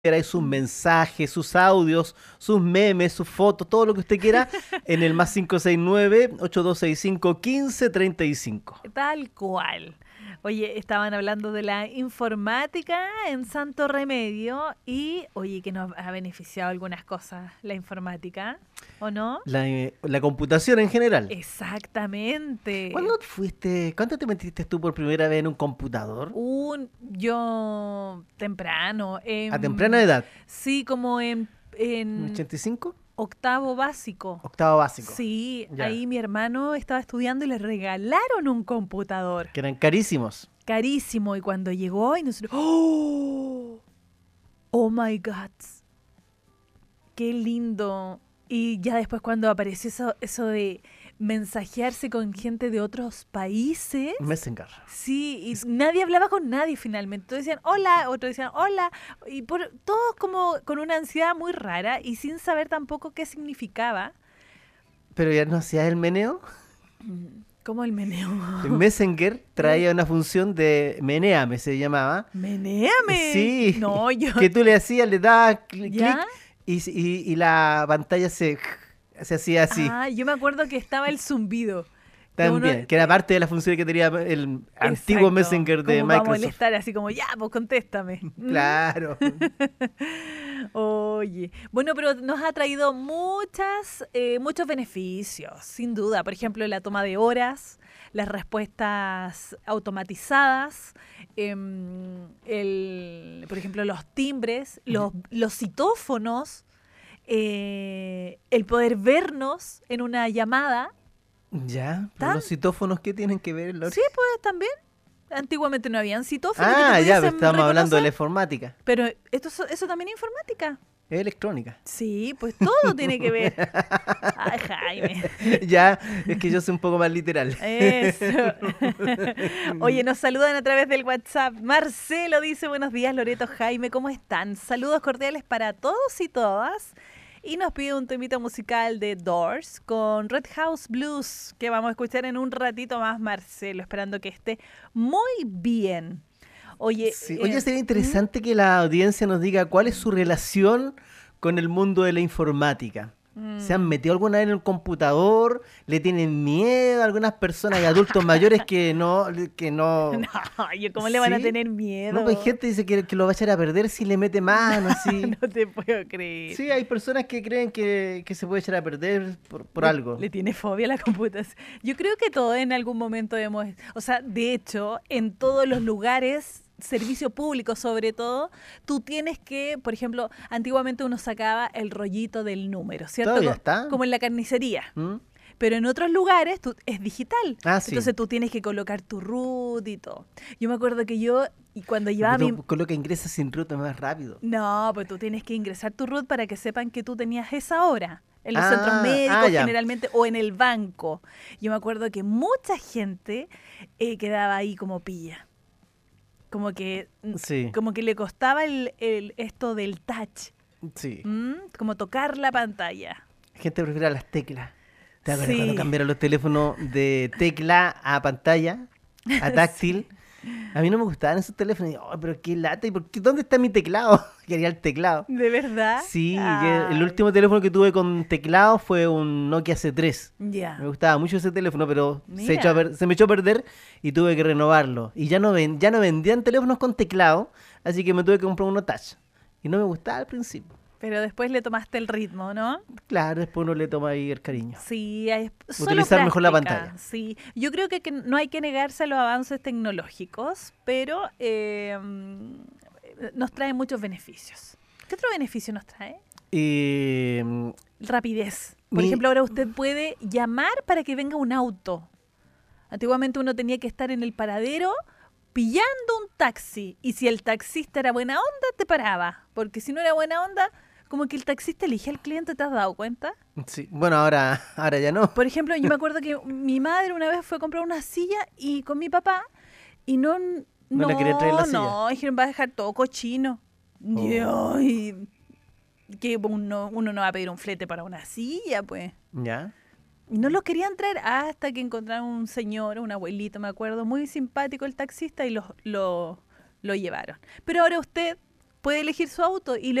ahí sus mensajes, sus audios, sus memes, sus fotos, todo lo que usted quiera en el más 569-8265-1535. Tal cual. Oye, estaban hablando de la informática en Santo Remedio y, oye, que nos ha beneficiado algunas cosas la informática, ¿o no? La computación en general. Exactamente. ¿Cuándo te metiste tú por primera vez en un computador? Yo temprano. A temprana edad. Sí, como ¿En en 85? octavo básico. Octavo básico. Sí, Ya. ahí mi hermano estaba estudiando y le regalaron un computador. Que eran carísimos. Carísimo. Y cuando llegó y nosotros, ¡oh! ¡Oh my God! ¡Qué lindo! Y ya después cuando apareció eso de mensajearse con gente de otros países. Messenger. Sí, y nadie hablaba con nadie finalmente. Todos decían hola, otros decían hola. Y todos como con una ansiedad muy rara y sin saber tampoco qué significaba. Pero ya no hacías el meneo. ¿Cómo el meneo? El Messenger traía una función de meneame, se llamaba. ¡Menéame! Sí. No, yo... Que tú le hacías, le dabas clic ¿Ya? y la pantalla se hacía así. Ah, yo me acuerdo que estaba el zumbido. También, que era parte de la función que tenía el antiguo Exacto, Messenger de como para Microsoft. molestar, así como, ya, pues contéstame. Claro. Oye, bueno, pero nos ha traído muchos beneficios, sin duda. Por ejemplo, la toma de horas, las respuestas automatizadas, por ejemplo, los timbres, los citófonos, el poder vernos en una llamada. Ya, pero los citófonos, ¿qué tienen que ver? Sí, pues también. Antiguamente no habían citófonos. Ah, que te ya, pudiesen estábamos hablando de la reconocer. informática. Pero eso también es informática. Es electrónica. Sí, pues todo tiene que ver. Ay, Jaime. Ya, es que yo soy un poco más literal. Eso. Oye, nos saludan a través del WhatsApp. Marcelo dice, buenos días, Loreto, Jaime, ¿cómo están? Saludos cordiales para todos y todas. Y nos pide un temita musical de Doors con Red House Blues, que vamos a escuchar en un ratito más, Marcelo, esperando que esté muy bien. Oye, Sí. Oye, sería interesante que la audiencia nos diga cuál es su relación con el mundo de la informática. ¿Se han metido alguna vez en el computador? ¿Le tienen miedo a algunas personas y adultos mayores que no? No, ¿cómo le van a ¿Sí? tener miedo? No, pues hay gente que dice que lo va a echar a perder si le mete mano, así. No te puedo creer. Sí, hay personas que creen que se puede echar a perder por algo. Le tiene fobia a la computación. Yo creo que todos en algún momento hemos... O sea, de hecho, en todos los lugares, servicio público sobre todo, tú tienes que, por ejemplo, antiguamente uno sacaba el rollito del número, ¿cierto? ¿Todavía está? Como en la carnicería. ¿Mm? Pero en otros lugares es digital. Ah, sí. Entonces tú tienes que colocar tu root y todo. Yo me acuerdo que y cuando llevaba Con lo que ingresa sin ruta más rápido. No, pues tú tienes que ingresar tu root para que sepan que tú tenías esa hora. En los Ah, centros médicos ya. generalmente o en el banco. Yo me acuerdo que mucha gente quedaba ahí como pilla. Como que, Sí, como que le costaba esto del touch. sí. Como tocar la pantalla. Gente prefiere las teclas. ¿Te acuerdas Sí. cuando cambiaron los teléfonos de tecla a pantalla, a táctil? A mí no me gustaban esos teléfonos. Y, oh, pero qué lata. ¿Y dónde está mi teclado? Quería el teclado. ¿De verdad? Sí, Ay. el último teléfono que tuve con teclado fue un Nokia C3. Ya. Me gustaba mucho ese teléfono, pero Mira. se me echó a perder y tuve que renovarlo. Y ya no vendían teléfonos con teclado, así que me tuve que comprar uno touch. Y no me gustaba al principio. Pero después le tomaste el ritmo, ¿no? Claro, después uno le toma ahí el cariño. Sí, es solo Utilizar mejor la práctica, pantalla. Sí, yo creo que no hay que negarse a los avances tecnológicos, pero nos trae muchos beneficios. ¿Qué otro beneficio nos trae? Rapidez. Por ejemplo, ahora usted puede llamar para que venga un auto. Antiguamente uno tenía que estar en el paradero pillando un taxi. Y si el taxista era buena onda, te paraba. Porque si no era buena onda, como que el taxista elige al cliente, ¿te has dado cuenta? Sí, bueno, ahora ya no. Por ejemplo, yo me acuerdo que mi madre una vez fue a comprar una silla y con mi papá y ¿No le quería traer la silla? No, dijeron va a dejar todo cochino. Oh. Y que uno no va a pedir un flete para una silla, pues. ¿Ya? Y no los querían traer hasta que encontraron un señor, un abuelito, me acuerdo, muy simpático el taxista y lo llevaron. Pero ahora usted puede elegir su auto y le